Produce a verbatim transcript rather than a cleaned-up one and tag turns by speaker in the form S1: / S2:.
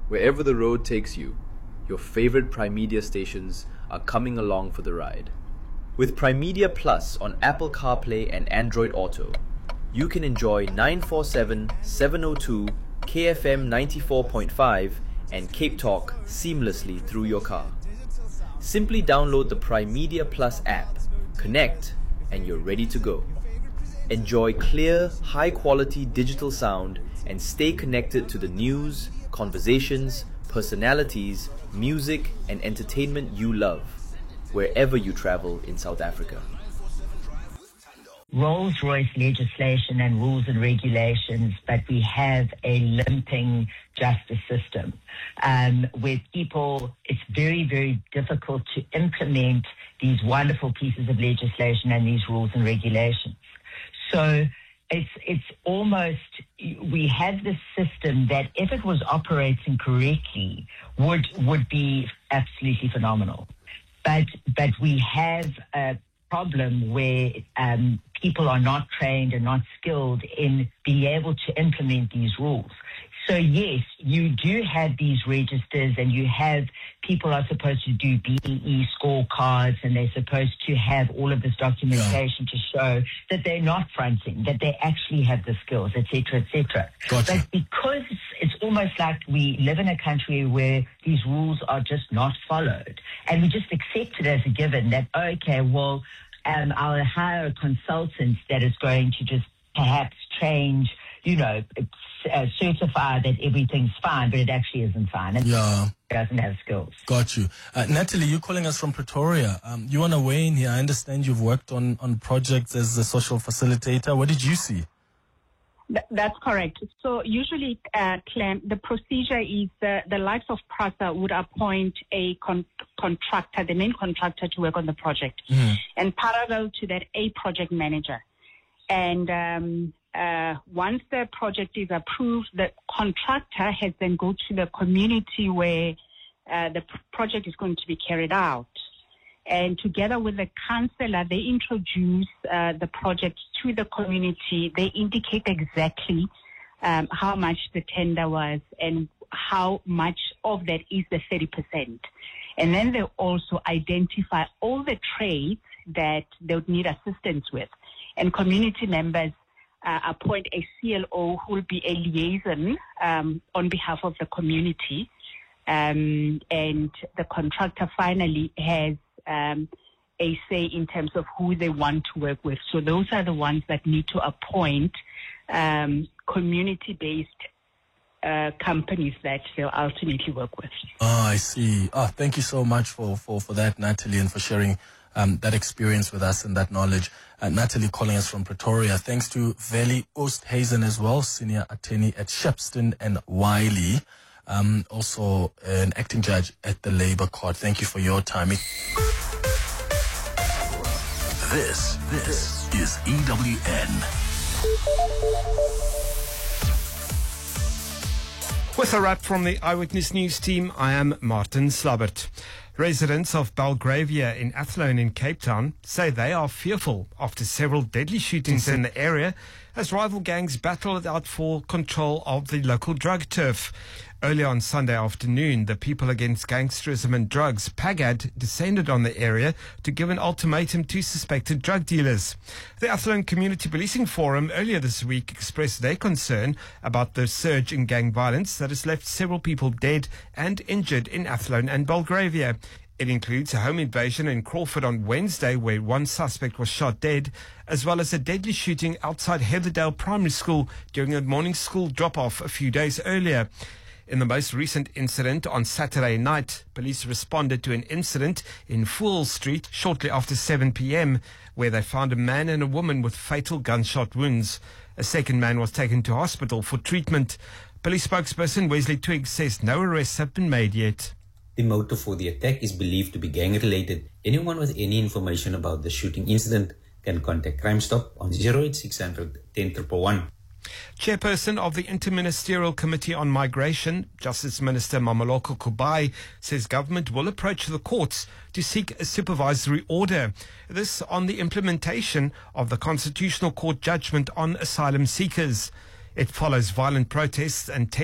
S1: Wherever the road takes you, your favorite Prime Media stations are coming along for the ride. With Prime Media Plus on Apple CarPlay and Android Auto, you can enjoy nine forty-seven, seven oh two, K F M ninety-four point five and Cape Talk seamlessly through your car. Simply download the Prime Media Plus app, connect, and you're ready to go. Enjoy clear, high-quality digital sound and stay connected to the news, conversations, personalities, music, and entertainment you love, wherever you travel in South Africa.
S2: Rolls-Royce legislation and rules and regulations, but we have a limping justice system um, where people, it's very, very difficult to implement these wonderful pieces of legislation and these rules and regulations. So it's it's almost, we have this system that if it was operating correctly would would be absolutely phenomenal. But but we have a problem where um, people are not trained and not skilled in being able to implement these rules. So yes, you do have these registers and you have people are supposed to do B E E scorecards and they're supposed to have all of this documentation yeah. to show that they're not fronting, that they actually have the skills, et cetera, et cetera.
S3: Gotcha.
S2: But because it's almost like we live in a country where these rules are just not followed and we just accept it as a given that, okay, well, um, I'll hire a consultant that is going to just perhaps change, you know, uh, certify that everything's fine, but it actually isn't fine. It
S3: yeah.
S2: doesn't have skills.
S3: Got you. Uh, Natalie, you're calling us from Pretoria. Um, you want to weigh in here. I understand you've worked on, on projects as a social facilitator. What did you see?
S4: Th- that's correct. So usually, uh, Clem, the procedure is the, the likes of PRASA would appoint a con- contractor, the main contractor, to work on the project.
S3: Mm.
S4: And parallel to that, a project manager. And um, uh, once the project is approved, the contractor has then go to the community where uh, the p- project is going to be carried out. And together with the councillor, they introduce uh, the project to the community. They indicate exactly um, how much the tender was and how much of that is the thirty percent. And then they also identify all the trades that they would need assistance with. And community members uh, appoint a C L O who will be a liaison um, on behalf of the community. Um, and the contractor finally has um, a say in terms of who they want to work with. So those are the ones that need to appoint um, community-based uh, companies that they'll ultimately work with.
S3: Oh, I see. Oh, thank you so much for, for, for that, Natalie, and for sharing Um, that experience with us and that knowledge. Uh, Natalie calling us from Pretoria. Thanks to Veli Oosthuizen as well, senior attorney at Shepston and Wiley. Um, also an acting judge at the Labour Court. Thank you for your time.
S5: This, this is E W N.
S6: With a wrap from the Eyewitness News team, I am Martin Slabbert. Residents of Belgravia in Athlone in Cape Town say they are fearful after several deadly shootings in the area as rival gangs battle it out for control of the local drug turf. Early on Sunday afternoon, the People Against Gangsterism and Drugs, PAGAD, descended on the area to give an ultimatum to suspected drug dealers. The Athlone Community Policing Forum earlier this week expressed their concern about the surge in gang violence that has left several people dead and injured in Athlone and Belgravia. It includes a home invasion in Crawford on Wednesday where one suspect was shot dead, as well as a deadly shooting outside Heatherdale Primary School during a morning school drop-off a few days earlier. In the most recent incident on Saturday night, police responded to an incident in Fool Street shortly after seven p.m. where they found a man and a woman with fatal gunshot wounds. A second man was taken to hospital for treatment. Police spokesperson Wesley Twiggs says no arrests have been made yet.
S7: The motive for the attack is believed to be gang-related. Anyone with any information about the shooting incident can contact Crime Stop on zero eight six hundred, ten one one one.
S6: Chairperson of the Interministerial Committee on Migration, Justice Minister Mameloko Kubai, says government will approach the courts to seek a supervisory order. This on the implementation of the Constitutional Court judgment on asylum seekers. It follows violent protests and